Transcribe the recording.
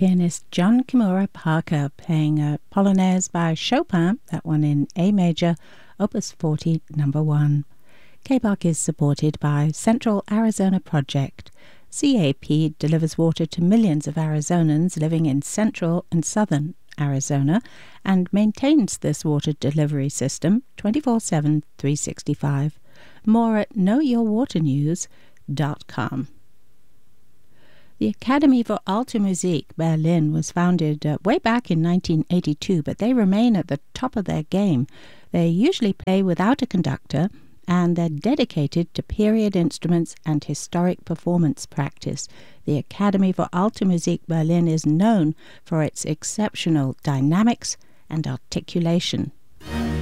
pianist John Kimura Parker playing a Polonaise by Chopin, that one in A major, Opus 40, number 1. KBARC is supported by Central Arizona Project. CAP delivers water to millions of Arizonans living in central and southern Arizona and maintains this water delivery system 24/7, 365. More at knowyourwaternews.com. The Academy for Alte Musik Berlin was founded way back in 1982, but they remain at the top of their game. They usually play without a conductor, and they're dedicated to period instruments and historic performance practice. The Academy for Alte Musik Berlin is known for its exceptional dynamics and articulation.